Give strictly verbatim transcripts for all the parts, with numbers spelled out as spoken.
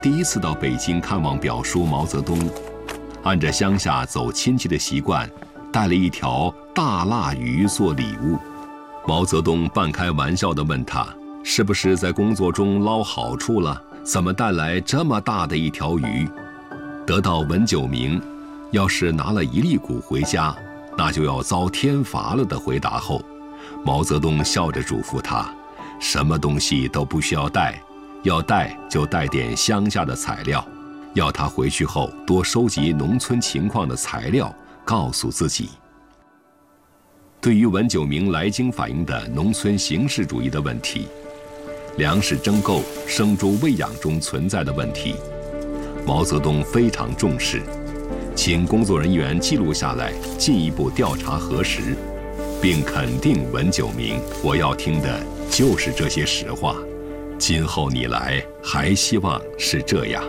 第一次到北京看望表叔毛泽东，按着乡下走亲戚的习惯，带了一条大腊鱼做礼物。毛泽东半开玩笑地问他，是不是在工作中捞好处了？怎么带来这么大的一条鱼？得到文九明要是拿了一粒谷回家，那就要遭天罚了的回答后，毛泽东笑着嘱咐他，什么东西都不需要带，要带就带点乡下的材料，要他回去后多收集农村情况的材料，告诉自己。对于文九明来京反映的农村形式主义的问题，粮食征购、生猪喂养中存在的问题，毛泽东非常重视，请工作人员记录下来，进一步调查核实，并肯定文九明，我要听的就是这些实话，今后你来还希望是这样。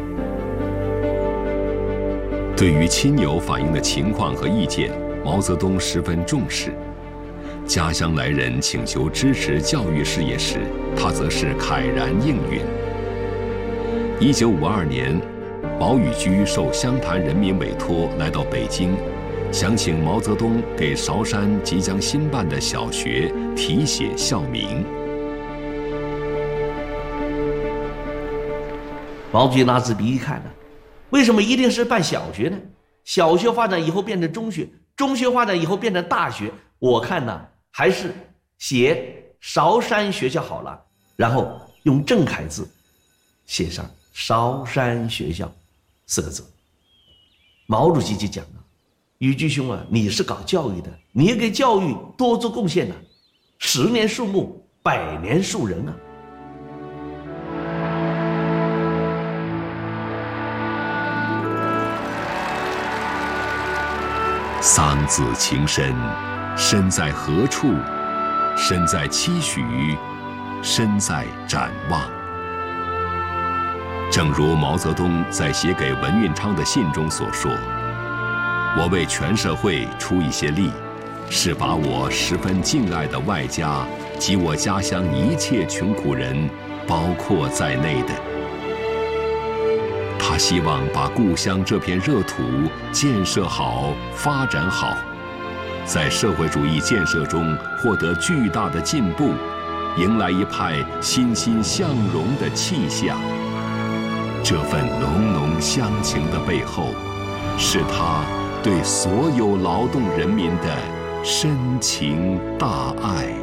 对于亲友反映的情况和意见，毛泽东十分重视。家乡来人请求支持教育事业时，他则是慨然应允。一九五二年，毛宇居受湘潭人民委托来到北京，想请毛泽东给韶山即将新办的小学题写校名。 毛主席拿纸笔一看呢，为什么一定是办小学呢？小学发展以后变成中学，中学发展以后变成大学，我看呢还是写韶山学校好了，然后用正楷字写上韶山学校四个字。毛主席就讲了，宇居兄啊，你是搞教育的，你也给教育多做贡献呢、啊，十年树木，百年树人啊。 桑梓情深，身在何处？身在期许，身在展望。正如毛泽东在写给文运昌的信中所说，我为全社会出一些力，是把我十分敬爱的外家及我家乡一切穷苦人包括在内的。他希望把故乡这片热土建设好、发展好，在社会主义建设中获得巨大的进步，迎来一派欣欣向荣的气象。这份浓浓乡情的背后，是他对所有劳动人民的深情大爱。